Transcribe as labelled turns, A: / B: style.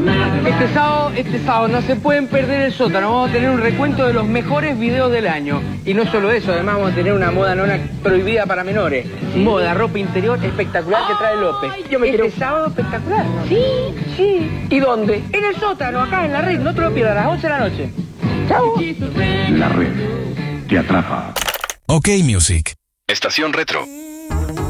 A: Este sábado no se pueden perder el sótano. Vamos a tener un recuento de los mejores videos del año. Y no solo eso, además vamos a tener una moda nona prohibida para menores. ¿Sí? Moda, ropa interior espectacular que trae López.
B: Yo me quiero...
A: sábado espectacular, ¿no?
B: Sí. ¿Y dónde?
A: En el sótano, acá en la red. No te lo pierdas, a las 11 de la noche.
B: Chao.
C: La red te atrapa.
D: OK Music.
E: Estación Retro.